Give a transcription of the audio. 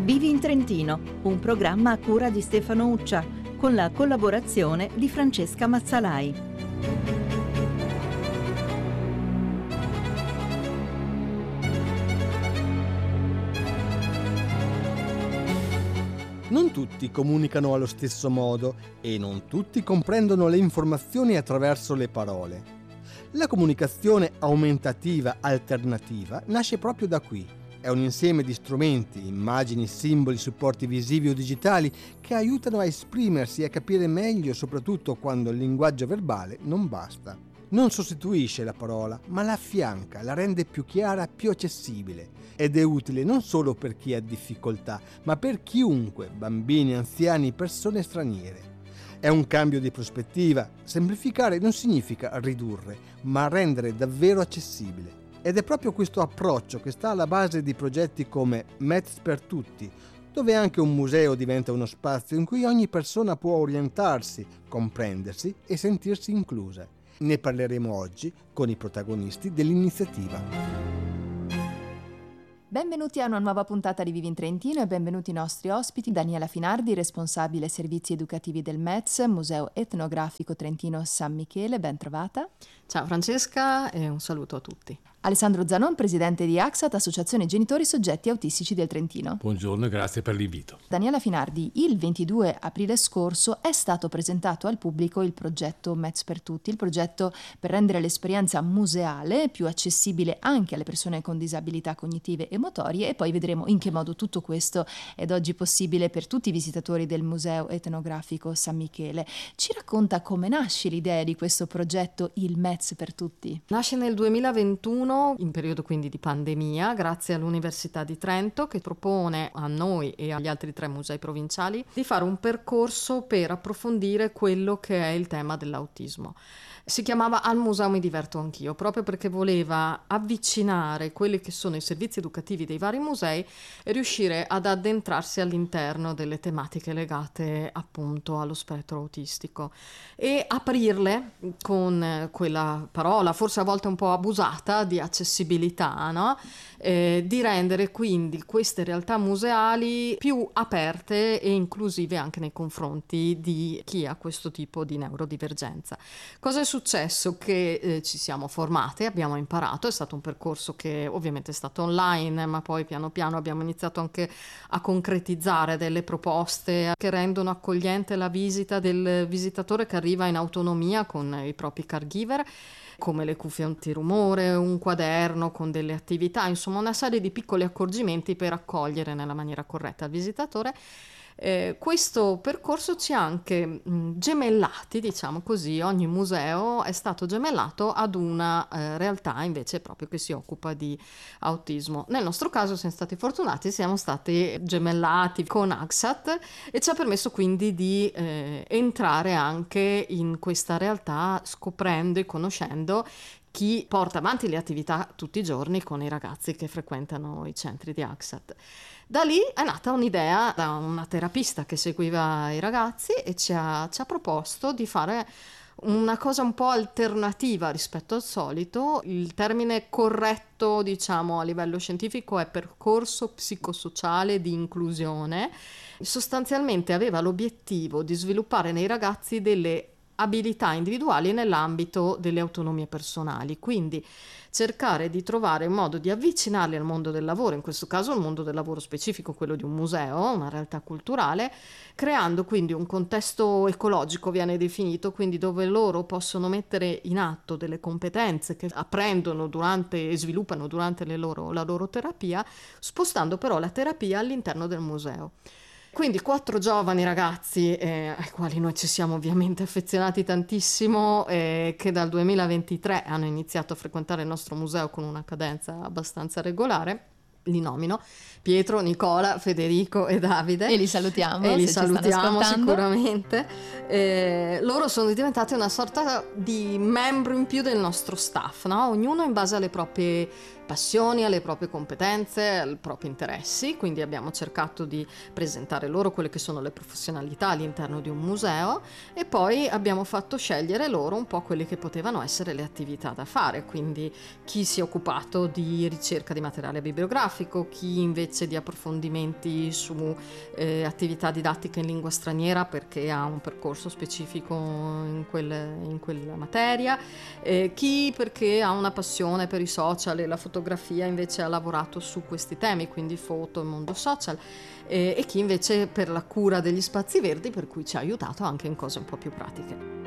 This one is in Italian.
Vivi in Trentino, un programma a cura di Stefano Uccia, con la collaborazione di Francesca Mazzalai. Non tutti comunicano allo stesso modo e non tutti comprendono le informazioni attraverso le parole. La comunicazione aumentativa alternativa nasce proprio da qui. È un insieme di strumenti, immagini, simboli, supporti visivi o digitali che aiutano a esprimersi e a capire meglio, soprattutto quando il linguaggio verbale non basta. Non sostituisce la parola, ma la affianca, la rende più chiara, più accessibile ed è utile non solo per chi ha difficoltà, ma per chiunque, bambini, anziani, persone straniere. È un cambio di prospettiva. Semplificare non significa ridurre, ma rendere davvero accessibile. Ed è proprio questo approccio che sta alla base di progetti come Metz per tutti, dove anche un museo diventa uno spazio in cui ogni persona può orientarsi, comprendersi e sentirsi inclusa. Ne parleremo oggi con i protagonisti dell'iniziativa. Benvenuti a una nuova puntata di Vivi in Trentino e benvenuti i nostri ospiti. Daniela Finardi, responsabile servizi educativi del METS, Museo Etnografico Trentino San Michele, ben trovata. Ciao Francesca e un saluto a tutti. Alessandro Zanon, presidente di AXAT, Associazione Genitori Soggetti Autistici del Trentino. Buongiorno e grazie per l'invito. Daniela Finardi, il 22 aprile scorso è stato presentato al pubblico il progetto METS per tutti, il progetto per rendere l'esperienza museale più accessibile anche alle persone con disabilità cognitive e motorie, e poi vedremo in che modo tutto questo è oggi possibile per tutti i visitatori del Museo Etnografico San Michele. Ci racconta come nasce l'idea di questo progetto, il METS per tutti? Nasce nel 2021, in periodo quindi di pandemia, grazie all'Università di Trento, che propone a noi e agli altri 3 musei provinciali di fare un percorso per approfondire quello che è il tema dell'autismo. Si chiamava Al museo mi diverto anch'io, proprio perché voleva avvicinare quelli che sono i servizi educativi dei vari musei e riuscire ad addentrarsi all'interno delle tematiche legate appunto allo spettro autistico e aprirle con quella parola forse a volte un po' abusata di accessibilità, no? Di rendere quindi queste realtà museali più aperte e inclusive anche nei confronti di chi ha questo tipo di neurodivergenza. Cosa è successo? Che ci siamo formate, abbiamo imparato, è stato un percorso che ovviamente è stato online, ma poi piano piano abbiamo iniziato anche a concretizzare delle proposte che rendono accogliente la visita del visitatore che arriva in autonomia con i propri caregiver, come le cuffie antirumore, un quaderno con delle attività, insomma una serie di piccoli accorgimenti per accogliere nella maniera corretta il visitatore. Questo percorso ci ha anche gemellati, diciamo così, ogni museo è stato gemellato ad una realtà invece proprio che si occupa di autismo. Nel nostro caso siamo stati fortunati, siamo stati gemellati con AXAT e ci ha permesso quindi di entrare anche in questa realtà scoprendo e conoscendo chi porta avanti le attività tutti i giorni con i ragazzi che frequentano i centri di AXAT. Da lì è nata un'idea da una terapista che seguiva i ragazzi e ci ha proposto di fare una cosa un po' alternativa rispetto al solito. Il termine corretto, diciamo, a livello scientifico è percorso psicosociale di inclusione. Sostanzialmente aveva l'obiettivo di sviluppare nei ragazzi delle abilità individuali nell'ambito delle autonomie personali, quindi cercare di trovare un modo di avvicinarli al mondo del lavoro, in questo caso il mondo del lavoro specifico, quello di un museo, una realtà culturale, creando quindi un contesto ecologico, viene definito, quindi dove loro possono mettere in atto delle competenze che apprendono durante e sviluppano durante la loro terapia, spostando però la terapia all'interno del museo. Quindi 4 giovani ragazzi ai quali noi ci siamo ovviamente affezionati tantissimo, che dal 2023 hanno iniziato a frequentare il nostro museo con una cadenza abbastanza regolare. Li nomino Pietro, Nicola, Federico e Davide. E li salutiamo. E li salutiamo sicuramente. Loro sono diventati una sorta di membro in più del nostro staff, no? Ognuno in base alle proprie passioni, alle proprie competenze, ai propri interessi, quindi abbiamo cercato di presentare loro quelle che sono le professionalità all'interno di un museo e poi abbiamo fatto scegliere loro un po' quelle che potevano essere le attività da fare, quindi chi si è occupato di ricerca di materiale bibliografico, chi invece di approfondimenti su attività didattiche in lingua straniera perché ha un percorso specifico in quella materia, chi perché ha una passione per i social e la fotografia invece ha lavorato su questi temi, quindi foto e mondo social, e chi invece per la cura degli spazi verdi, per cui ci ha aiutato anche in cose un po' più pratiche.